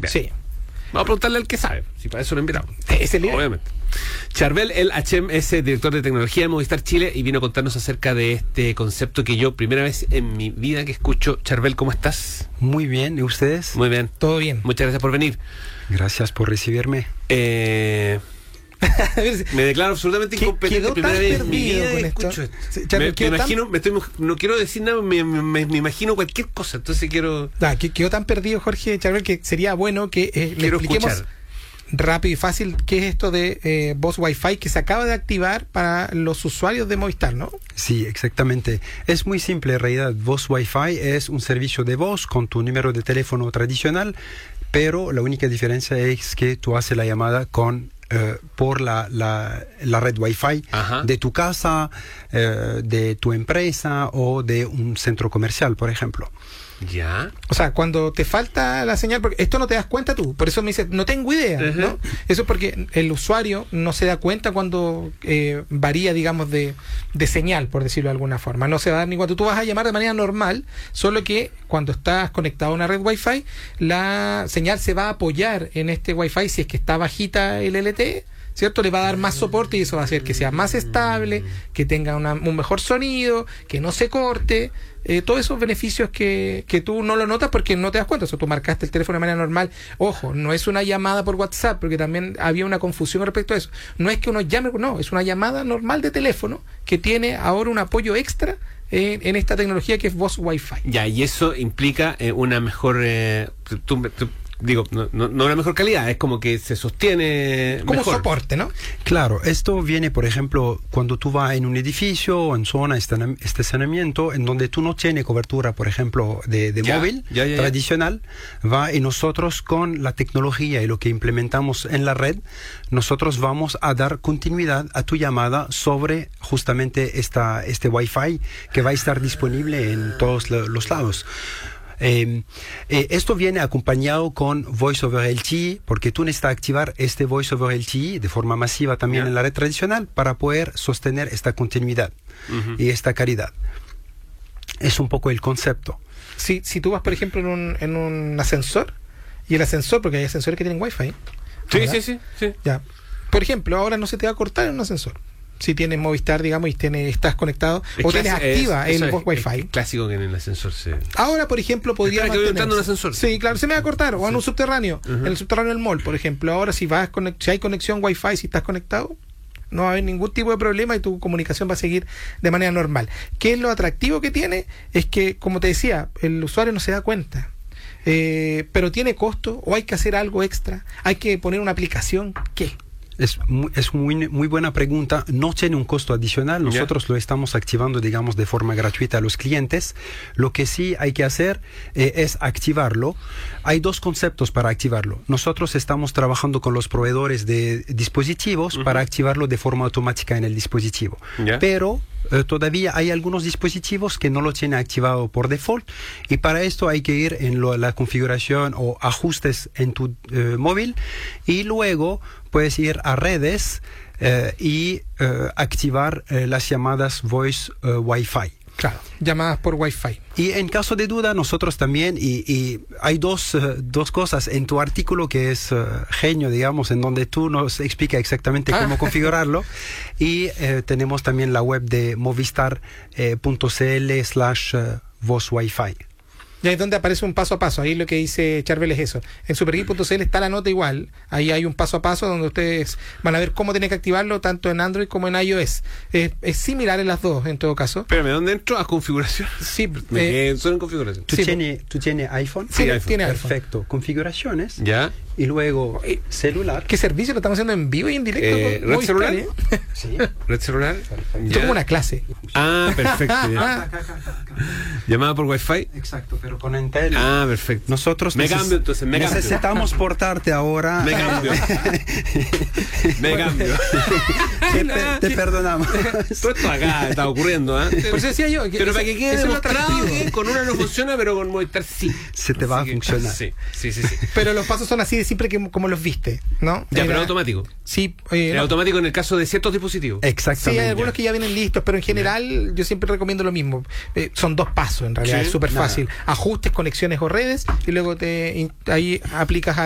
Sí. Vamos a preguntarle al que sabe, si para eso lo invitamos. Es el líder. Obviamente. Charbel, el HM, es director de tecnología de Movistar Chile y vino a contarnos acerca de este concepto que yo, primera vez en mi vida que escucho. Charbel, ¿cómo estás? Muy bien, ¿y ustedes? Muy bien. Todo bien. Muchas gracias por venir. Gracias por recibirme. Me declaro absolutamente incompetente. Primera vez en mi vida con escucho esto. esto. Sí, Charbel, Me imagino, no quiero decir nada, me imagino cualquier cosa, entonces quiero... Quedó tan perdido, Jorge Charbel, que sería bueno que le Quiero expliquemos escuchar. rápido y fácil qué es esto de voz Wi-Fi que se acaba de activar para los usuarios de Movistar, ¿no? Sí, exactamente. Es muy simple en realidad. Voz Wi-Fi es un servicio de voz con tu número de teléfono tradicional, pero la única diferencia es que tú haces la llamada por la red Wi-Fi de tu casa, de tu empresa o de un centro comercial, por ejemplo. Ya. O sea, cuando te falta la señal, porque esto no te das cuenta tú, por eso me dices, no tengo idea, ¿no? Eso es porque el usuario no se da cuenta cuando varía, digamos, de señal, por decirlo de alguna forma. No se va a dar ni cuando tú vas a llamar de manera normal, solo que cuando estás conectado a una red Wi-Fi, la señal se va a apoyar en este Wi-Fi si es que está bajita el LTE, ¿cierto? Le va a dar más soporte y eso va a hacer que sea más estable, que tenga un mejor sonido, que no se corte, todos esos beneficios que tú no lo notas porque no te das cuenta. O sea, tú marcaste el teléfono de manera normal. Ojo, no es una llamada por WhatsApp, porque también había una confusión respecto a eso. No es que uno llame, no, es una llamada normal de teléfono que tiene ahora un apoyo extra en esta tecnología que es voz Wi-Fi. Ya, y eso implica una mejor... Digo, no una mejor calidad, es como que se sostiene como mejor. Soporte, ¿no? Claro, esto viene, por ejemplo, cuando tú vas en un edificio o en zona de estacionamiento en donde tú no tienes cobertura, por ejemplo, de móvil tradicional, y nosotros con la tecnología y lo que implementamos en la red, nosotros vamos a dar continuidad a tu llamada sobre justamente este Wi-Fi que va a estar disponible en todos los lados. Esto viene acompañado con Voice over LTE, porque tú necesitas activar este Voice over LTE de forma masiva también en la red tradicional para poder sostener esta continuidad y esta calidad. Es un poco el concepto. Si tú vas, por ejemplo, en un ascensor, y el ascensor, porque hay ascensores que tienen Wi-Fi. Sí. Ya. Por ejemplo, ahora no se te va a cortar en un ascensor. Si tienes Movistar, digamos, y estás conectado, o tienes activa el voz Wi-Fi. Clásico que en el ascensor se... Ahora, por ejemplo, podría mantenerse. Un ascensor. Sí, claro, se me va a cortar. O en un subterráneo, en el subterráneo del mall, por ejemplo. Ahora, si hay conexión Wi-Fi, si estás conectado, no va a haber ningún tipo de problema y tu comunicación va a seguir de manera normal. ¿Qué es lo atractivo que tiene? Es que, como te decía, el usuario no se da cuenta. Pero tiene costo, o hay que hacer algo extra, hay que poner una aplicación. ¿Qué? Es muy buena pregunta. No tiene un costo adicional. Nosotros lo estamos activando, digamos, de forma gratuita a los clientes. Lo que sí hay que hacer es activarlo. Hay dos conceptos para activarlo. Nosotros estamos trabajando con los proveedores de dispositivos para activarlo de forma automática en el dispositivo. Pero todavía hay algunos dispositivos que no lo tienen activado por default, y para esto hay que ir en la configuración o ajustes en tu móvil, y luego puedes ir a redes y activar las llamadas Voice Wi-Fi. Claro, llamadas por Wi-Fi. Y en caso de duda, nosotros también, y hay dos cosas en tu artículo que es genio, digamos, en donde tú nos explicas exactamente cómo configurarlo, y tenemos también la web de movistar.cl/voz Wi-Fi. Y ahí es donde aparece un paso a paso. Ahí lo que dice Charbel es eso. En supergeek.cl está la nota igual. Ahí hay un paso a paso donde ustedes van a ver cómo tienen que activarlo tanto en Android como en iOS. Es similar en las dos, en todo caso. Espérame, ¿dónde entro? ¿A configuración? Sí. Solo en configuración. ¿Tú tienes iPhone? Sí, iPhone. Tiene iPhone. Perfecto. Configuraciones. Ya. Y luego celular. ¿Qué servicio lo estamos haciendo en vivo y en directo? ¿Red celular? Sí. ¿Red celular? Esto es como una clase. Perfecto. ¿Llamada por Wi-Fi? Exacto, pero con Entel. Perfecto. Nosotros necesitamos portarte ahora. Me cambio. Te perdonamos. Todo esto acá está ocurriendo, Por eso decía yo. Pero para que quede demostrado que con una no funciona, pero con Movistar sí. Se te va a funcionar. Sí. Pero los pasos son así de simple como los viste, ¿no? Pero automático. Sí. Automático en el caso de ciertos dispositivos. Exactamente. Sí, hay algunos que ya vienen listos, pero en general yo siempre recomiendo lo mismo. Son dos pasos, en realidad, es súper fácil. Ajustes, conexiones o redes, y luego ahí aplicas